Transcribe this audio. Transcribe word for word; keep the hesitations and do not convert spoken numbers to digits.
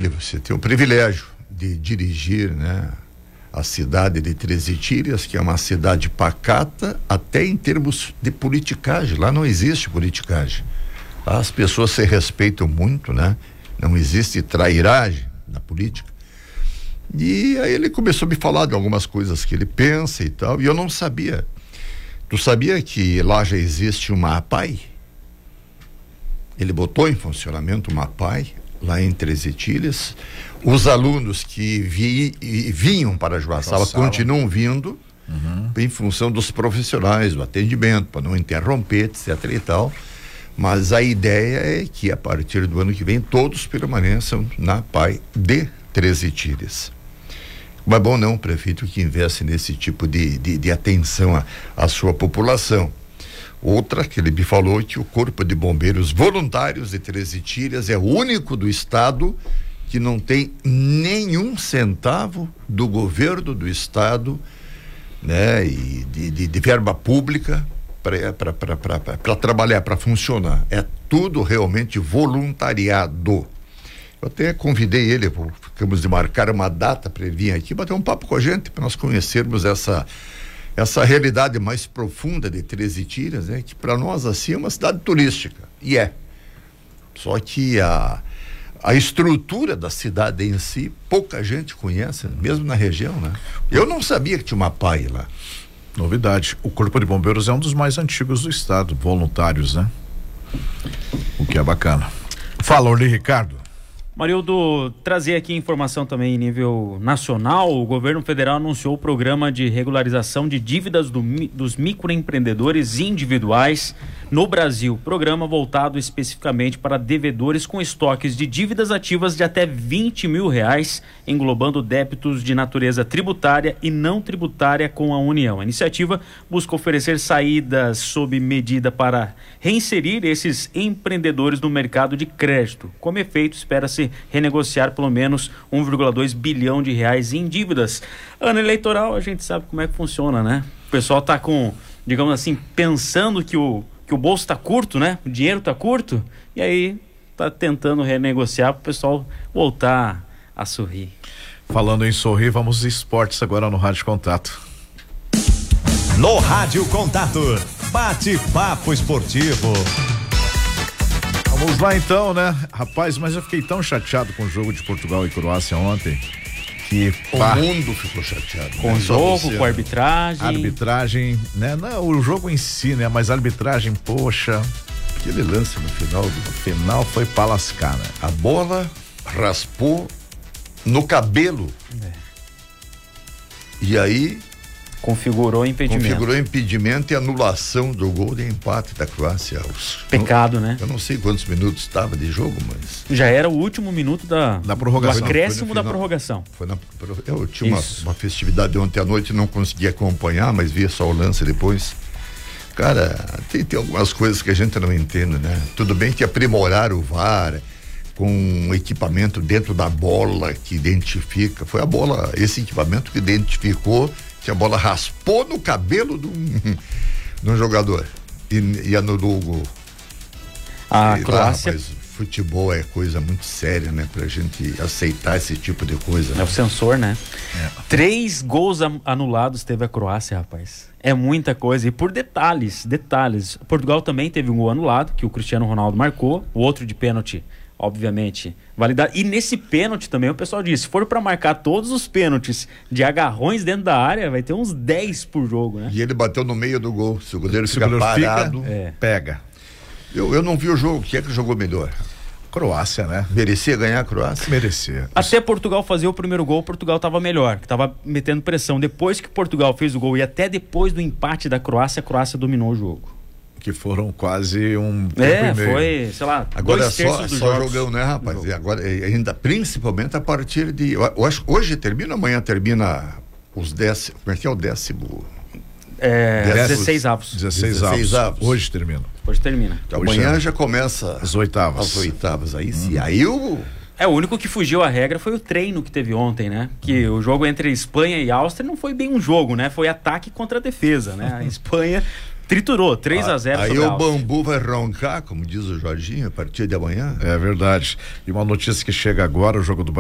Ele, você tem o privilégio de dirigir, né, a cidade de Três Itilhas, que é uma cidade pacata, até em termos de politicagem. Lá não existe politicagem. Lá as pessoas se respeitam muito, né? Não existe trairagem na política. E aí ele começou a me falar de algumas coisas que ele pensa e tal, e eu não sabia. Tu sabia que lá já existe uma APAI? Ele botou em funcionamento uma APAI lá em Três Itilhas. Os alunos que vi, vinham para Joaçaba continuam vindo, uhum, em função dos profissionais, do atendimento, para não interromper, etc e tal. Mas a ideia é que a partir do ano que vem todos permaneçam na APAI de Três Itilhas. Mas bom não, prefeito que investe nesse tipo de, de, de atenção à, à sua população. Outra que ele me falou que o Corpo de Bombeiros Voluntários de Três Itilhas é o único do estado que não tem nenhum centavo do governo do estado, né, e de, de, de verba pública para trabalhar, para funcionar. É tudo realmente voluntariado. Eu até convidei ele, ficamos de marcar uma data para ele vir aqui bater um papo com a gente, para nós conhecermos essa essa realidade mais profunda de Três Itilhas, né? Que para nós assim é uma cidade turística, e é. Só que a, a estrutura da cidade em si, pouca gente conhece, mesmo na região, né? Eu não sabia que tinha uma APAI lá. Novidade, o Corpo de Bombeiros é um dos mais antigos do estado, voluntários, né? O que é bacana. Fala, Orly Ricardo. Marildo, trazer aqui informação também em nível nacional. O governo federal anunciou o programa de regularização de dívidas do, dos microempreendedores individuais no Brasil. Programa voltado especificamente para devedores com estoques de dívidas ativas de até vinte mil reais, englobando débitos de natureza tributária e não tributária com a União. A iniciativa busca oferecer saídas sob medida para reinserir esses empreendedores no mercado de crédito. Como efeito, espera-se renegociar pelo menos um vírgula dois bilhão de reais em dívidas. Ano eleitoral, a gente sabe como é que funciona, né? O pessoal tá com, digamos assim, pensando que o, que o bolso tá curto, né? O dinheiro tá curto, e aí tá tentando renegociar para o pessoal voltar a sorrir. Falando em sorrir, vamos aos esportes agora no Rádio Contato. No Rádio Contato, bate-papo esportivo. Vamos lá então, né? Rapaz, mas eu fiquei tão chateado com o jogo de Portugal e Croácia ontem, que o pá, mundo ficou chateado. Com o jogo, com a arbitragem. Arbitragem, né? Não, o jogo em si, né? Mas a arbitragem, poxa. Aquele lance no final, do... no final foi pra lascar, né? A bola raspou no cabelo. É. E aí configurou impedimento. Configurou impedimento e anulação do gol de empate da Croácia. Os, Pecado, eu, né? Eu não sei quantos minutos estava de jogo, mas... Já era o último minuto da, da prorrogação. Do acréscimo da prorrogação. Foi na, eu tinha uma, uma festividade ontem à noite, não consegui acompanhar, mas vi só o lance depois. Cara, tem, tem algumas coisas que a gente não entende, né? Tudo bem que aprimorar o V A R com um equipamento dentro da bola que identifica, foi a bola, esse equipamento que identificou que a bola raspou no cabelo de um, de um jogador e, e anulou o gol. A e, Croácia... Ah, rapaz, futebol é coisa muito séria, né? Pra gente aceitar esse tipo de coisa. É né? o sensor, né? É. Três gols anulados teve a Croácia, rapaz. É muita coisa. E por detalhes, detalhes. Portugal também teve um gol anulado, que o Cristiano Ronaldo marcou. O outro de pênalti, obviamente, validado. E nesse pênalti também o pessoal disse, se for para marcar todos os pênaltis de agarrões dentro da área, vai ter uns dez por jogo, né? E ele bateu no meio do gol. Se o goleiro fica parado, fica, é. pega. Eu, eu não vi o jogo. Quem é que jogou melhor? Croácia, né? Merecia ganhar a Croácia? Merecia. Até Portugal fazer o primeiro gol, Portugal estava melhor, estava metendo pressão. Depois que Portugal fez o gol e até depois do empate da Croácia, a Croácia dominou o jogo. Que foram quase um tempo É, e meio. foi, sei lá, agora dois terços só, dos só jogos. jogão, né, rapaz? E agora, ainda, principalmente a partir de, eu acho que hoje termina, amanhã termina os dez, como é que é o décimo? É, dezesseis avos. dezesseis avos. Hoje termina. Hoje termina. Então, amanhã é. já começa as oitavas. As oitavas, aí sim. Hum. Aí o... É, o único que fugiu à regra foi o treino que teve ontem, né? Que hum. o jogo entre Espanha e Áustria não foi bem um jogo, né? Foi ataque contra defesa, né? A Espanha triturou, três a zero. Aí o bambu vai roncar, como diz o Jorginho, a partir de amanhã. É verdade. E uma notícia que chega agora, o jogo do